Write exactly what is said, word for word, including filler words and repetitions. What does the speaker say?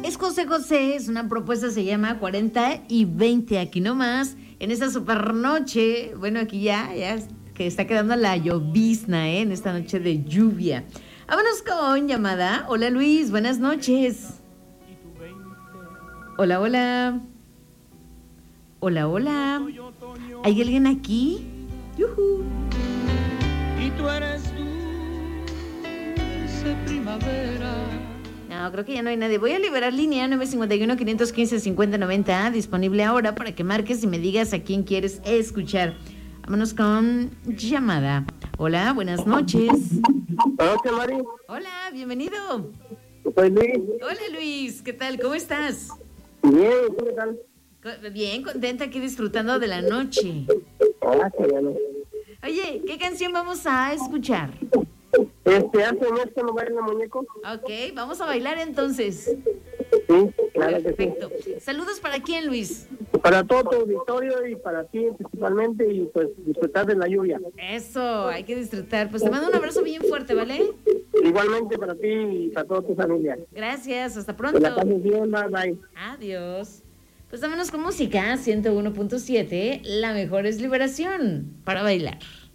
Es José José, es una propuesta, se llama cuarenta y veinte, aquí nomás, en esta super noche. Bueno, aquí ya, ya que está quedando la llovizna, ¿eh? En esta noche de lluvia. Vámonos con llamada. Hola Luis, buenas noches. Hola, hola. Hola, hola. ¿Hay alguien aquí? ¡Yujú! Y tú eres dulce primavera. No, creo que ya no hay nadie. Voy a liberar línea nueve cinco uno, cinco uno cinco, cinco cero nueve cero, disponible ahora para que marques y me digas a quién quieres escuchar. Vámonos con llamada. Hola, buenas noches. Hola, Mari. Hola, bienvenido. Soy Luis. Hola Luis, ¿qué tal? ¿Cómo estás? Bien, ¿tú qué tal? Bien, contenta aquí disfrutando de la noche. Hola, qué bueno. Oye, ¿qué canción vamos a escuchar? Este, ¿hacen esto no bailan muñeco? Ok, vamos a bailar entonces. Sí, claro que Perfecto. Saludos para quién, Luis. sí. Para todo tu auditorio y para ti principalmente y pues disfrutar de la lluvia. Eso, hay que disfrutar. Pues te mando un abrazo bien fuerte, ¿vale? Igualmente para ti y para toda tu familia. Gracias, hasta Que pronto. la pases bien, bye bye. Adiós. Pues vámonos con música, ciento uno punto siete, la mejor es liberación para bailar.